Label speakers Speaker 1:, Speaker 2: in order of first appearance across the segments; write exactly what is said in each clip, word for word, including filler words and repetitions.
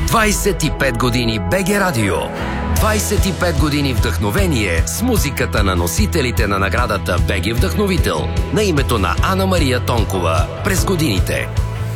Speaker 1: двайсет и пет години БГ Радио. двайсет и пет години вдъхновение с музиката на носителите на наградата БГ Вдъхновител на името на Ана Мария Тонкова през годините.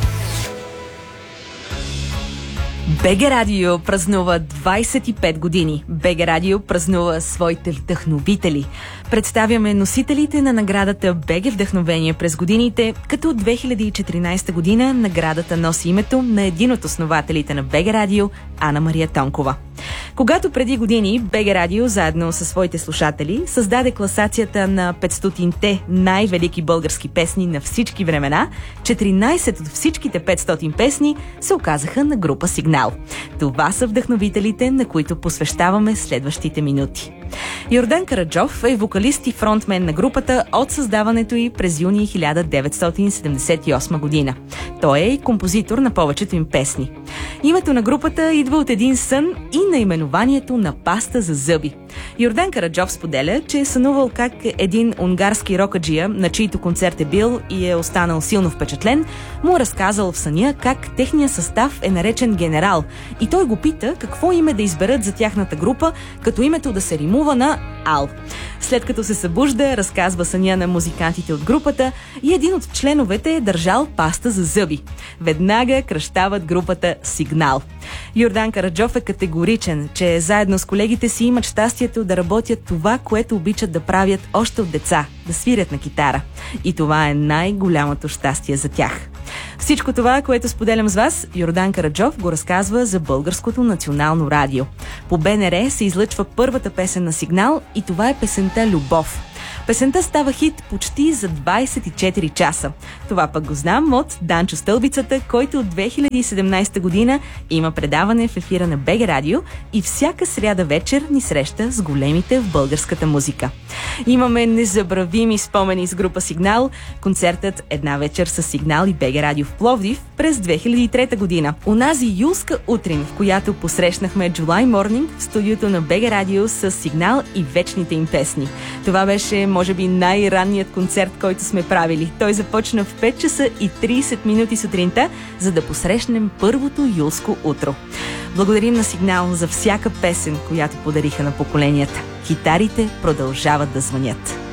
Speaker 2: БГ Радио празнува двайсет и пет години. БГ Радио празнува своите вдъхновители. Представяме носителите на наградата БГ Вдъхновение през годините, като от две хиляди и четиринайсета година наградата носи името на един от основателите на БГ Радио, Ана Мария Тонкова. Когато преди години БГ Радио заедно със своите слушатели създаде класацията на петстотинте най-велики български песни на всички времена, четиринайсет от всичките петстотин песни се оказаха на група Сигнал. Това са вдъхновителите, на които посвещаваме следващите минути. Йордан Караджов е вокалист и фронтмен на групата от създаването й през юни хиляда деветстотин седемдесет и осма година. Той е и композитор на повечето им песни. Името на групата идва от един сън и наименованието на паста за зъби. Йордан Караджов споделя, че е сънувал как един унгарски рокаджия, на чийто концерт е бил и е останал силно впечатлен, му е разказал в съня как техният състав е наречен Генерал и той го пита какво име да изберат за тяхната група, като името да се римува на Ал. След като се събужда, разказва съня на музикантите от групата и един от членовете е държал паста за зъби. Веднага кръщават групата Сигнал. Йордан Караджов е категоричен, че заедно с колегите си имат щастието да работят това, което обичат да правят още от деца – да свирят на китара. И това е най-голямото щастие за тях. Всичко това, което споделям с вас, Йордан Караджов го разказва за Българското национално радио. По БНР се излъчва първата песен на Сигнал и това е песента «Любов». Песента става хит почти за двайсет и четири часа. Това пък го знам от Данчо Стълбицата, който от две хиляди и седемнайсета година има предаване в ефира на БГ Радио и всяка сряда вечер ни среща с големите в българската музика. Имаме незабравими спомени с група Сигнал. Концертът «Една вечер с Сигнал» и БГ Радио в Пловдив през две хиляди и трета година. Унази юлска утрин, в която посрещнахме July Morning в студиото на БГ Радио с Сигнал и вечните им песни. Това беше може би най-ранният концерт, който сме правили. Той започна в пет часа и трийсет минути сутринта, за да посрещнем първото юлско утро. Благодарим на Сигнал за всяка песен, която подариха на поколенията. Китарите продължават да звънят.